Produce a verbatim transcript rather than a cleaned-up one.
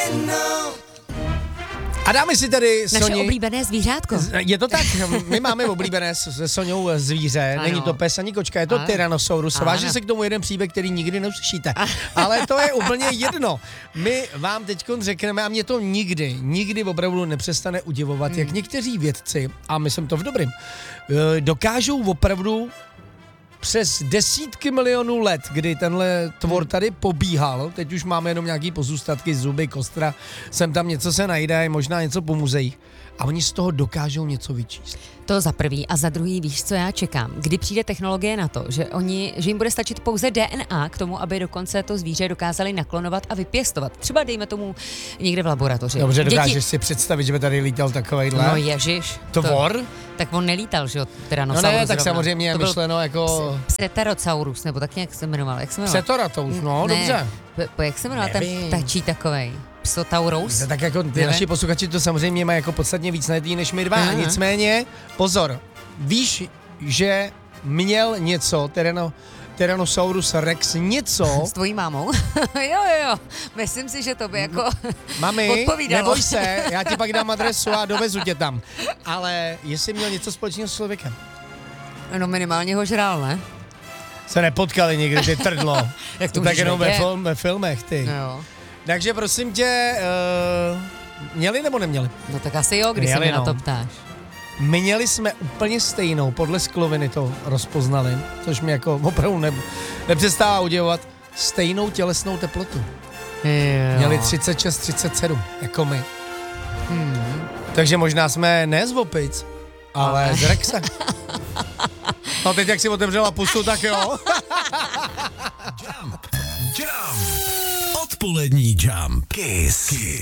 A dáme si tady Naše Soni. oblíbené zvířátko. Je to tak, my máme oblíbené se Soňou zvíře, Ano. není to pes ani kočka, je to Ano. Tyrannosaurus. Váží Ano. se k tomu jeden příběh, který nikdy neuslyšíte. Ale to je úplně jedno. My vám teď řekneme, a mě to nikdy, nikdy opravdu nepřestane udivovat, hmm. jak někteří vědci, a myslím to v dobrým, dokážou opravdu přes desítky milionů let, kdy tenhle tvor tady pobíhal, teď už máme jenom nějaký pozůstatky, zuby, kostra, sem tam něco se najde, možná něco po muzeích, a oni z toho dokážou něco vyčíst. To za prvý a za druhý, víš, co já čekám? Kdy přijde technologie na to, že oni, že jim bude stačit pouze D N A k tomu, aby dokonce to zvíře dokázali naklonovat a vypěstovat. Třeba dejme tomu někde v laboratoři. Dobře, dokážeš Děti... si představit, že by tady lítal takovejhle No ježiš. tvor? To, tak on nelítal, že jo, No Tyrannosaurus. ne, tak zrovna. samozřejmě je To byl myšleno jako... Pterosaurus, nebo tak nějak se jmenoval. Jak se jmenoval? Pterosaurus, no, ne, dobře. p- p- jak se jmenoval ten Nevím. ptačí takovej? Psotaurus? No, tak jako ty Nevím. naši posluchači to samozřejmě mají jako podstatně víc najetý než my dva. Aha. Nicméně, pozor, víš, že měl něco, Tyranno, Tyrannosaurus Rex, něco... S tvojí mámou? jo, jo, jo. Myslím si, že to by jako Mami, odpovídalo. neboj se, já ti pak dám adresu a dovezu tě tam. Ale jestli měl něco společného s člověkem. No minimálně ho žrál, ne? Se nepotkali nikdy, ty trdlo. Jak to to tak můžeš jenom ve, vědět? film, ve filmech, ty. No jo. Takže prosím tě, uh, měli nebo neměli? No tak asi jo, když se Měli, mě na no. to ptáš. Měli jsme úplně stejnou, podle skloviny to rozpoznali, což mě jako opravdu ne, nepřestává udivovat, stejnou tělesnou teplotu. Jo. Měli třicet šest třicet sedm, jako my. Hmm. Takže možná jsme ne z opic, ale, ale z Rexe. No teď, jak si otevřela pusu, tak jo. Jump, jump. Odpolední Jump. Kiss. Kiss.